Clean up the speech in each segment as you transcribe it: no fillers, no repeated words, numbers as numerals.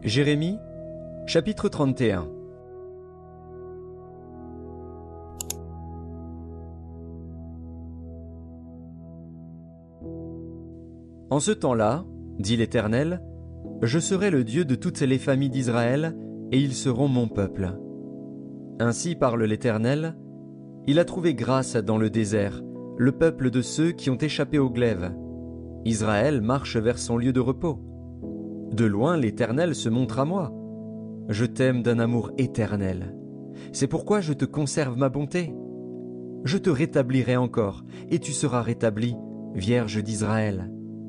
Jérémie, chapitre 31. En ce temps-là, dit l'Éternel, je serai le Dieu de toutes les familles d'Israël, et ils seront mon peuple. Ainsi parle l'Éternel, il a trouvé grâce dans le désert, le peuple de ceux qui ont échappé au glaive. Israël marche vers son lieu de repos. De loin l'Éternel se montre à moi. Je t'aime d'un amour éternel. C'est pourquoi je te conserve ma bonté. Je te rétablirai encore, et tu seras rétabli, Vierge d'Israël.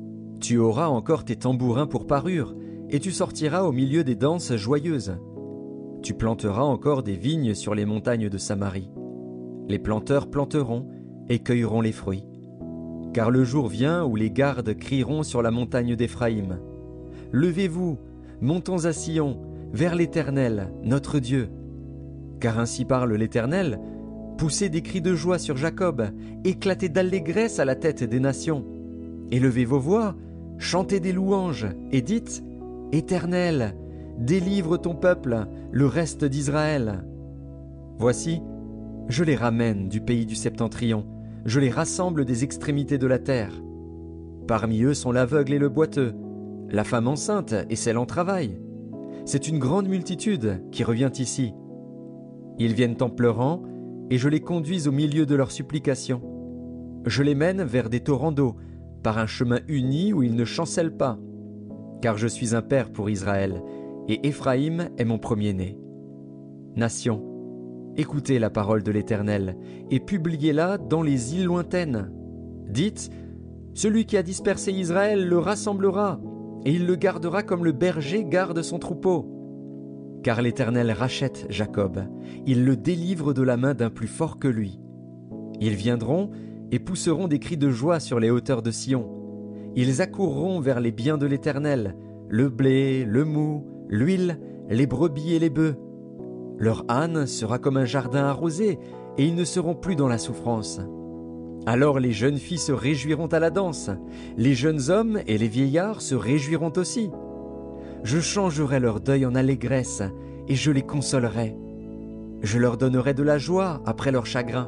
Tu auras encore tes tambourins pour parure, et tu sortiras au milieu des danses joyeuses. Tu planteras encore des vignes sur les montagnes de Samarie. Les planteurs planteront et cueilleront les fruits. Car le jour vient où les gardes crieront sur la montagne d'Éphraïm. Levez-vous, montons à Sion, vers l'Éternel, notre Dieu. Car ainsi parle l'Éternel, poussez des cris de joie sur Jacob, éclatez d'allégresse à la tête des nations. Élevez vos voix, chantez des louanges, et dites, Éternel, délivre ton peuple, le reste d'Israël. Voici, je les ramène du pays du septentrion, je les rassemble des extrémités de la terre. Parmi eux sont l'aveugle et le boiteux, la femme enceinte et celle en travail. C'est une grande multitude qui revient ici. Ils viennent en pleurant, et je les conduis au milieu de leurs supplications. Je les mène vers des torrents d'eau, par un chemin uni où ils ne chancellent pas. Car je suis un père pour Israël, et Éphraïm est mon premier-né. Nations, écoutez la parole de l'Éternel, et publiez-la dans les îles lointaines. Dites, celui qui a dispersé Israël le rassemblera, et il le gardera comme le berger garde son troupeau. Car l'Éternel rachète Jacob, il le délivre de la main d'un plus fort que lui. Ils viendront et pousseront des cris de joie sur les hauteurs de Sion. Ils accourront vers les biens de l'Éternel, le blé, le mou, l'huile, les brebis et les bœufs. Leur âne sera comme un jardin arrosé, et ils ne seront plus dans la souffrance. Alors les jeunes filles se réjouiront à la danse, les jeunes hommes et les vieillards se réjouiront aussi. Je changerai leur deuil en allégresse, et je les consolerai. Je leur donnerai de la joie après leur chagrin.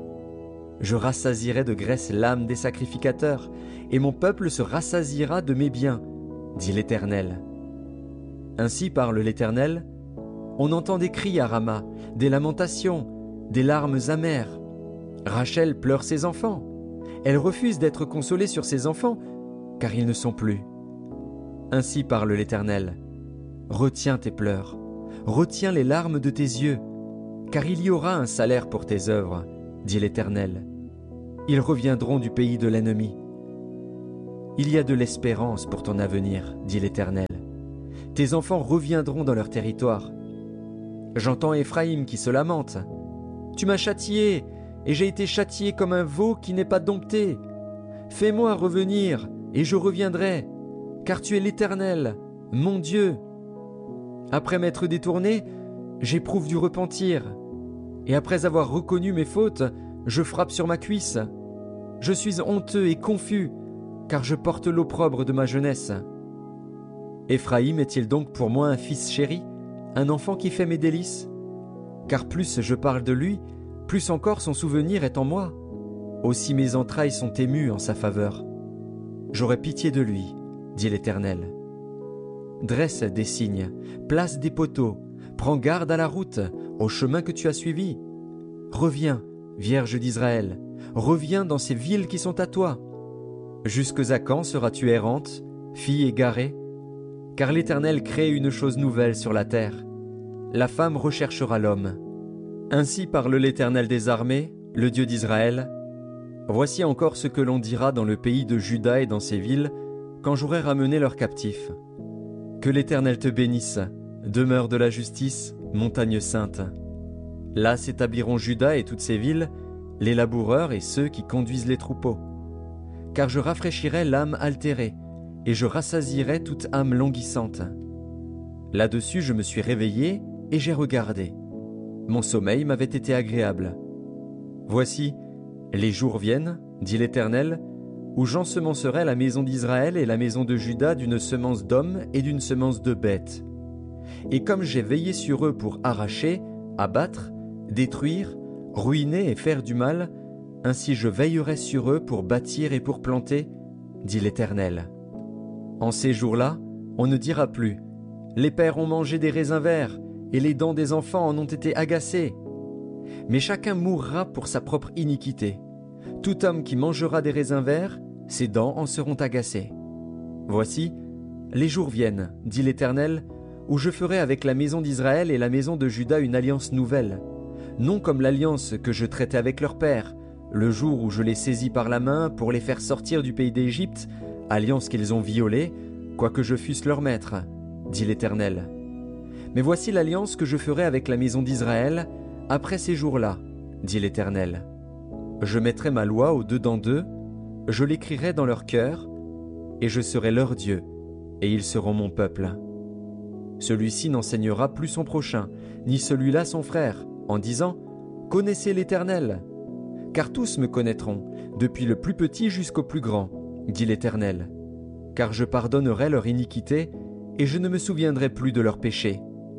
Je rassasierai de graisse l'âme des sacrificateurs, et mon peuple se rassasiera de mes biens, dit l'Éternel. Ainsi parle l'Éternel, on entend des cris à Rama, des lamentations, des larmes amères. Rachel pleure ses enfants. Elle refuse d'être consolée sur ses enfants, car ils ne sont plus. Ainsi parle l'Éternel. Retiens tes pleurs, retiens les larmes de tes yeux, car il y aura un salaire pour tes œuvres, dit l'Éternel. Ils reviendront du pays de l'ennemi. Il y a de l'espérance pour ton avenir, dit l'Éternel. Tes enfants reviendront dans leur territoire. J'entends Éphraïm qui se lamente. Tu m'as châtié, et j'ai été châtié comme un veau qui n'est pas dompté. Fais-moi revenir, et je reviendrai, car tu es l'Éternel, mon Dieu. Après m'être détourné, j'éprouve du repentir, et après avoir reconnu mes fautes, je frappe sur ma cuisse. Je suis honteux et confus, car je porte l'opprobre de ma jeunesse. Éphraïm est-il donc pour moi un fils chéri, un enfant qui fait mes délices? Car plus je parle de lui, plus encore son souvenir est en moi. Aussi mes entrailles sont émues en sa faveur. J'aurai pitié de lui, dit l'Éternel. Dresse des signes, place des poteaux, prends garde à la route, au chemin que tu as suivi. Reviens, Vierge d'Israël, reviens dans ces villes qui sont à toi. Jusque à quand seras-tu errante, fille égarée? Car l'Éternel crée une chose nouvelle sur la terre. La femme recherchera l'homme. Ainsi parle l'Éternel des armées, le Dieu d'Israël. Voici encore ce que l'on dira dans le pays de Juda et dans ses villes, quand j'aurai ramené leurs captifs. Que l'Éternel te bénisse, demeure de la justice, montagne sainte. Là s'établiront Juda et toutes ses villes, les laboureurs et ceux qui conduisent les troupeaux. Car je rafraîchirai l'âme altérée, et je rassasierai toute âme languissante. Là-dessus je me suis réveillé, et j'ai regardé. Mon sommeil m'avait été agréable. Voici, les jours viennent, dit l'Éternel, où j'ensemencerai la maison d'Israël et la maison de Juda d'une semence d'hommes et d'une semence de bêtes. Et comme j'ai veillé sur eux pour arracher, abattre, détruire, ruiner et faire du mal, ainsi je veillerai sur eux pour bâtir et pour planter, dit l'Éternel. En ces jours-là, on ne dira plus « Les pères ont mangé des raisins verts, et les dents des enfants en ont été agacées. » Mais chacun mourra pour sa propre iniquité. Tout homme qui mangera des raisins verts, ses dents en seront agacées. Voici, les jours viennent, dit l'Éternel, où je ferai avec la maison d'Israël et la maison de Juda une alliance nouvelle, non comme l'alliance que je traitais avec leur père, le jour où je les saisis par la main pour les faire sortir du pays d'Égypte, alliance qu'ils ont violée, quoique je fusse leur maître, dit l'Éternel. Mais voici l'alliance que je ferai avec la maison d'Israël après ces jours-là, dit l'Éternel. Je mettrai ma loi au-dedans d'eux, je l'écrirai dans leur cœur, et je serai leur Dieu, et ils seront mon peuple. Celui-ci n'enseignera plus son prochain, ni celui-là son frère, en disant « Connaissez l'Éternel » car tous me connaîtront, depuis le plus petit jusqu'au plus grand, dit l'Éternel. Car je pardonnerai leur iniquité, et je ne me souviendrai plus de leurs péchés.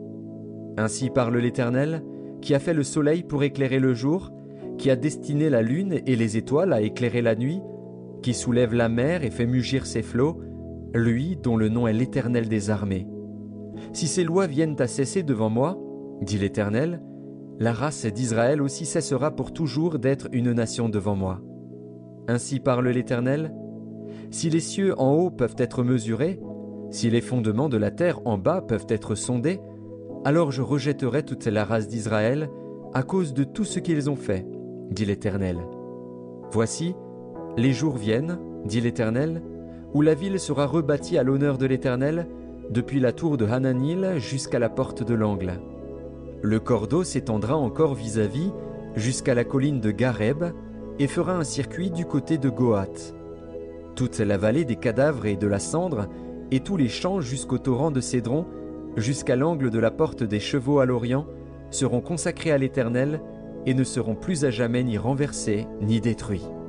Ainsi parle l'Éternel, qui a fait le soleil pour éclairer le jour, qui a destiné la lune et les étoiles à éclairer la nuit, qui soulève la mer et fait mugir ses flots, lui dont le nom est l'Éternel des armées. Si ces lois viennent à cesser devant moi, dit l'Éternel, la race d'Israël aussi cessera pour toujours d'être une nation devant moi. Ainsi parle l'Éternel, si les cieux en haut peuvent être mesurés, si les fondements de la terre en bas peuvent être sondés, alors je rejetterai toute la race d'Israël à cause de tout ce qu'ils ont fait, dit l'Éternel. Voici, les jours viennent, dit l'Éternel, où la ville sera rebâtie à l'honneur de l'Éternel, depuis la tour de Hananil jusqu'à la porte de l'angle. Le cordeau s'étendra encore vis-à-vis jusqu'à la colline de Gareb et fera un circuit du côté de Gohath. Toute la vallée des cadavres et de la cendre et tous les champs jusqu'au torrent de Cédron, jusqu'à l'angle de la porte des chevaux à l'Orient, seront consacrés à l'Éternel et ne seront plus à jamais ni renversés ni détruits.